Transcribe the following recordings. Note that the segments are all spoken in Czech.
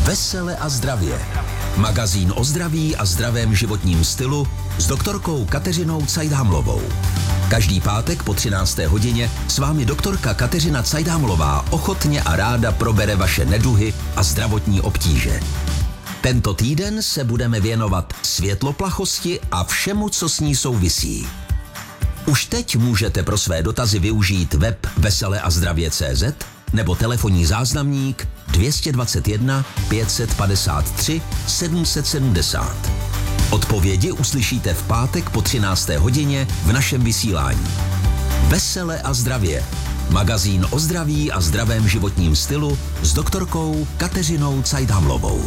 Vesele a zdravě. Magazín o zdraví a zdravém životním stylu s doktorkou Kateřinou Cajdámlovou. Každý pátek po 13. hodině s vámi doktorka Kateřina Cajdámlová ochotně a ráda probere vaše neduhy a zdravotní obtíže. Tento týden se budeme věnovat světloplachosti a všemu, co s ní souvisí. Už teď můžete pro své dotazy využít web veseleazdravě.cz nebo telefonní záznamník 221 553 770. Odpovědi uslyšíte v pátek po 13. hodině v našem vysílání. Vesele a zdravě. Magazín o zdraví a zdravém životním stylu s doktorkou Kateřinou Cajdámlovou.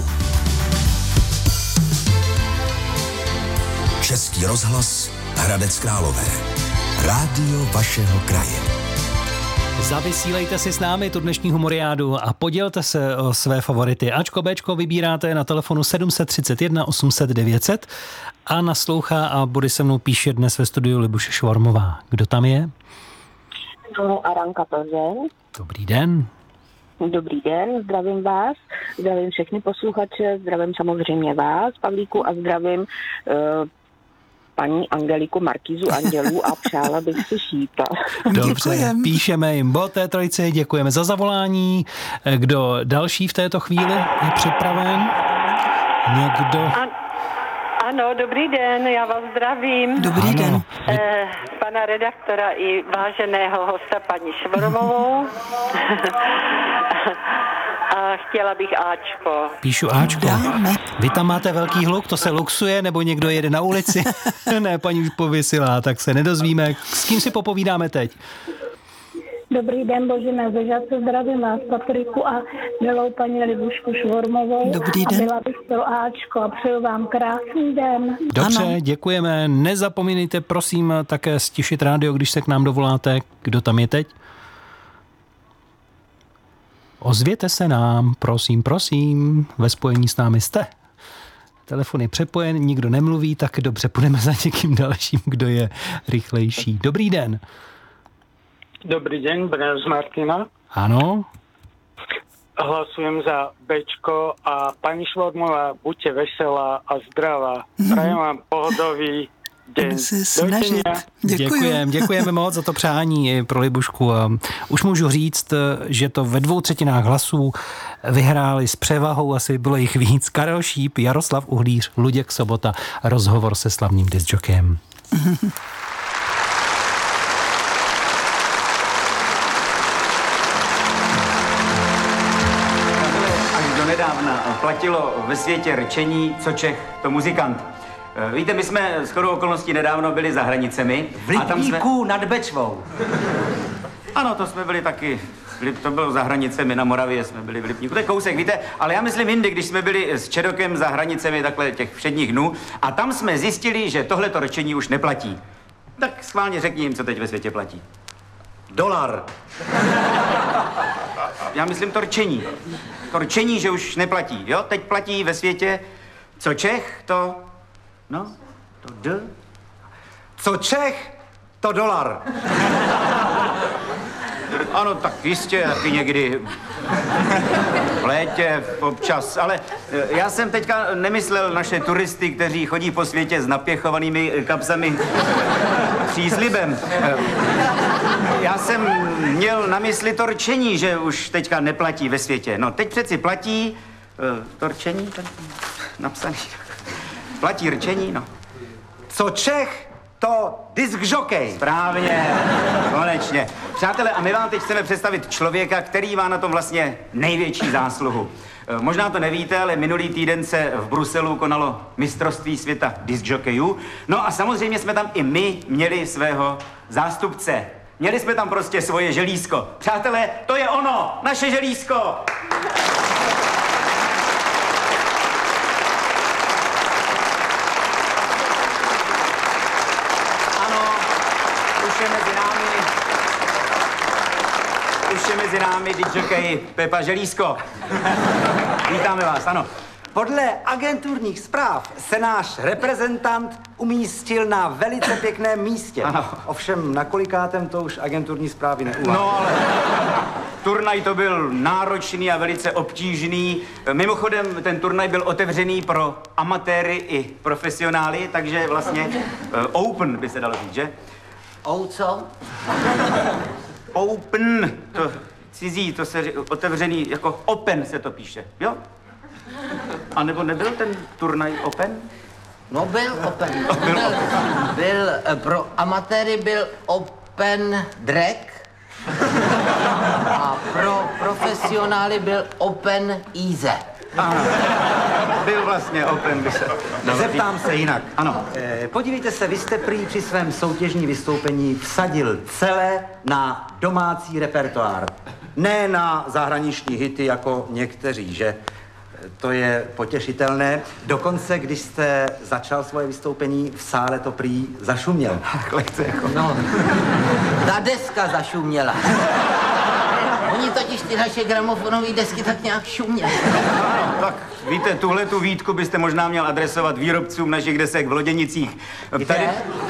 Český rozhlas Hradec Králové. Rádio vašeho kraje. Zavysílejte si s námi tu dnešní humoriádu a podělte se o své favority. Ačko, Bčko vybíráte na telefonu 731 800 900 a naslouchá a bude se mnou píše dnes ve studiu Libuše Švormová. Kdo tam je? No, Aranka Plzeň. Dobrý den. Dobrý den, zdravím vás, zdravím všechny posluchače, zdravím samozřejmě vás, Pavlíku, a zdravím paní Angeliku Markízu Andělů a přála bych si šípa. Dobře, píšeme jim. Bo té trojice děkujeme za zavolání. Kdo další v této chvíli je připraven? Někdo? Ano, dobrý den, já vás zdravím. Dobrý den. Pana redaktora i váženého hosta paní Švormovou. A chtěla bych Ačko. Píšu Ačko. Vy tam máte velký hluk, to se luxuje, nebo někdo jede na ulici? Ne, paní už pověsila, tak se nedozvíme. S kým si popovídáme teď? Dobrý den, Božena Zežace, zdravím vás, Patriku a milou paní Libušku Švormovou. Dobrý den. A byla bych pro Ačko a přeju vám krásný den. Dobře, ano. Děkujeme. Nezapomínejte, prosím, také stišit rádio, když se k nám dovoláte. Kdo tam je teď? Ozvěte se nám, prosím, ve spojení s námi jste. Telefon je přepojen, nikdo nemluví, tak dobře, půjdeme za někým dalším, kdo je rychlejší. Dobrý den. Dobrý den, Brňa z Martina. Ano. Hlasujem za Bčko a pani Švormová, buďte veselá a zdravá. Prajem vám pohodový den. Se snažit. Děkujeme moc za to přání pro Libušku. Už můžu říct, že to ve 2/3 hlasů vyhráli s převahou, asi bylo jich víc. Karel Šíp, Jaroslav Uhlíř, Luděk Sobota, rozhovor se slavným discjockeyem. Až donedávna platilo ve světě rčení, co Čech, to muzikant. Víte, my jsme shodou okolností nedávno byli za hranicemi. V Lipníku nad Bečvou. Ano, to jsme byli taky. To bylo za hranicemi, na Moravě jsme byli v Lipníku. To je kousek, víte, ale já myslím jindy, když jsme byli s Čedokem za hranicemi takhle těch všedních dnů a tam jsme zjistili, že tohleto rčení už neplatí. Tak schválně řekni jim, co teď ve světě platí. Dolar. Já myslím to rčení. To rčení, že už neplatí, jo? Teď platí ve světě, co Čech, to... No, to D. Co Čech, to dolar. Ano, tak jistě, taky někdy v létě, občas, ale já jsem teďka nemyslel naše turisty, kteří chodí po světě s napěchovanými kapsami příslibem. Já jsem měl na mysli to rčení, že už teďka neplatí ve světě. No, teď přeci platí to rčení, napsaný. Platí rčení, no. Co Čech, to diskžokej. Správně, konečně. Přátelé, a my vám teď chceme představit člověka, který má na tom vlastně největší zásluhu. Možná to nevíte, ale minulý týden se v Bruselu konalo mistrovství světa diskžokejů. No a samozřejmě jsme tam i my měli svého zástupce. Měli jsme tam prostě svoje želízko. Přátelé, to je ono, naše želízko. Už je mezi námi discjockey Pepa Želízko. Vítáme vás, ano. Podle agenturních zpráv se náš reprezentant umístil na velice pěkném místě. Ano. Ovšem, na kolikátém to už agenturní zprávy neuvádí. No ale turnaj to byl náročný a velice obtížný. Mimochodem, ten turnaj byl otevřený pro amatéry i profesionály, takže vlastně open by se dalo říct, že? Co? Open, to cizí, to se otevřený, jako open se to píše, jo? A nebo nebyl ten turnaj open? No byl open. Byl pro amatéry byl open drag a pro profesionály byl open easy. Ano, byl vlastně open, by se... Zeptám se jinak. Ano. Podívejte se, vy jste prý při svém soutěžní vystoupení vsadil celé na domácí repertoár. Ne na zahraniční hity jako někteří, že? To je potěšitelné. Dokonce, když jste začal svoje vystoupení, v sále to prý zašuměl. Lehce jako. No, ta deska zašuměla. Oni totiž ty naše gramofonové desky tak nějak šuměly. Tak víte, tuhle tu výtku byste možná měl adresovat výrobcům našich desek v Loděnicích. Kde?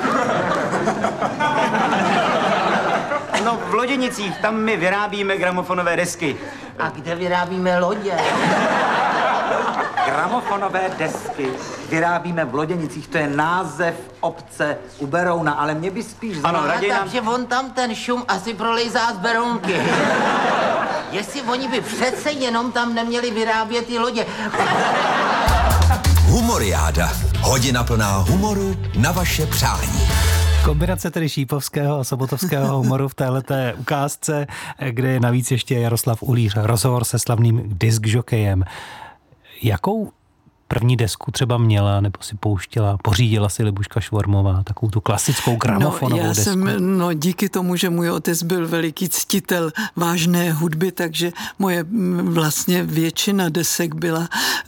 No, v Loděnicích, tam my vyrábíme gramofonové desky. A kde vyrábíme lodě? Gramofonové desky vyrábíme v Loděnicích, to je název obce u Berouna, ale mě by spíš Ano, raději nám... Takže on tam ten šum asi prolejzá z Berounky. Jestli oni by přece jenom tam neměli vyrábět ty lodě. Humoriáda. Hodina plná humoru na vaše přání. Kombinace tedy šípovského a sobotovského humoru v téhleté ukázce, kde je navíc ještě Jaroslav Ulíř, rozhovor se slavným diskžokejem. Jakou první desku třeba měla, nebo si pouštěla, pořídila si Libuška Švormová, takovou tu klasickou gramofonovou desku? Díky tomu, že můj otec byl veliký ctitel vážné hudby, takže moje vlastně většina desek byla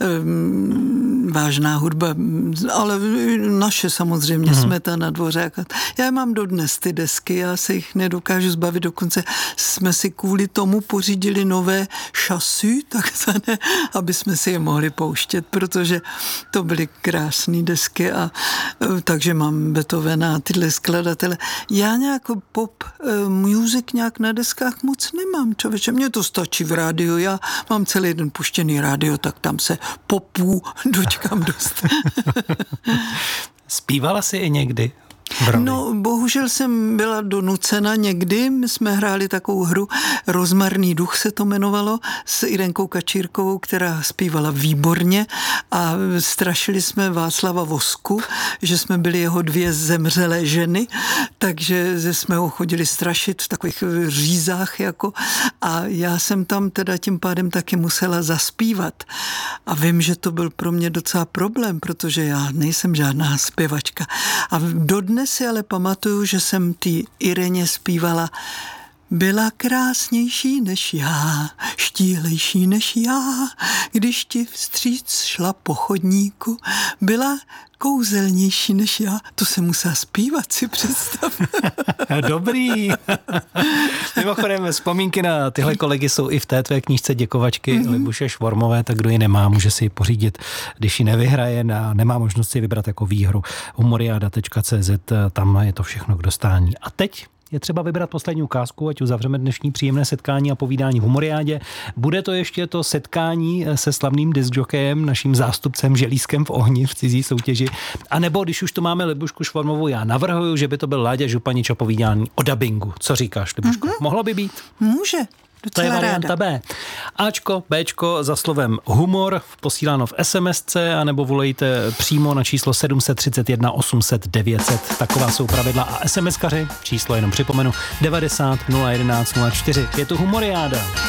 vážná hudba, ale naše samozřejmě, Smeta na dvoře. Já mám dodnes ty desky, já se jich nedokážu zbavit, dokonce jsme si kvůli tomu pořídili nové šasy, takzvané, aby jsme si je mohli pouštět, protože to byly krásné desky a takže mám Beethovena a tyhle skladatele. Já nějak pop music nějak na deskách moc nemám, člověče. Mně to stačí v rádiu. Já mám celý den puštěný rádio, tak tam se popů dočkám dost. Zpívala jsi i někdy? No, bohužel jsem byla donucena někdy. My jsme hráli takovou hru, Rozmarný duch se to jmenovalo, s Irenkou Kačírkovou, která zpívala výborně a strašili jsme Václava Vosku, že jsme byli jeho dvě zemřelé ženy, takže jsme ho chodili strašit v takových řízách jako a já jsem tam teda tím pádem taky musela zaspívat. A vím, že to byl pro mě docela problém, protože já nejsem žádná zpěvačka. A dodnes si ale pamatuju, že jsem ty Ireně zpívala: byla krásnější než já, štíhlejší než já, když ti vstříc šla po chodníku, byla kouzelnější než já. To se musela zpívat, si představ. Dobrý. Mimochodem, vzpomínky na tyhle kolegy jsou i v té tvé knížce Děkovačky Libuše Švormové, tak kdo ji nemá, může si ji pořídit, když ji nevyhraje a nemá možnost si vybrat jako výhru. Humoriada.cz, tam je to všechno k dostání. A teď je třeba vybrat poslední ukázku, ať uzavřeme dnešní příjemné setkání a povídání v Humoriádě. Bude to ještě to setkání se slavným diskjokejem, naším zástupcem Želízkem v ohni v cizí soutěži. A nebo když už to máme Libušku Švormovou, já navrhuju, že by to byl Láďa Županič a povídání o dabingu. Co říkáš, Libuško? Mohlo by být? Může. To je varianta B. Ačko, Bčko za slovem humor posíláno v SMSce, anebo volejte přímo na číslo 731 800 900. Taková jsou pravidla. A SMSkaři, číslo jenom připomenu, 90 011 04. Je tu Humoriáda.